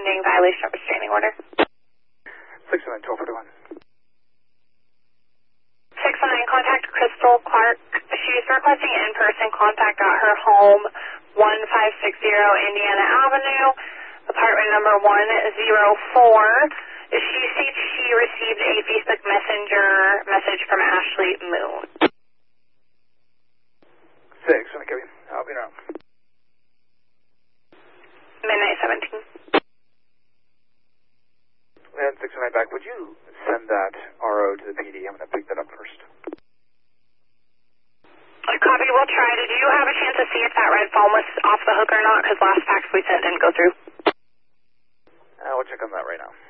pending violation of restraining order. 609-1241. 609, contact Crystal Clark. She's requesting in-person contact at her home, 1560 Indiana Avenue, apartment number 104. She states she received a Facebook Messenger message from Ashley Moon. 6, okay, I'll be around. Midnight 17. And 609 back, would you send that RO to the PD? I'm going to pick that up first. Copy, we'll try. Did you have a chance to see if that red phone was off the hook or not? Because last fax we sent didn't go through. We'll check on that right now.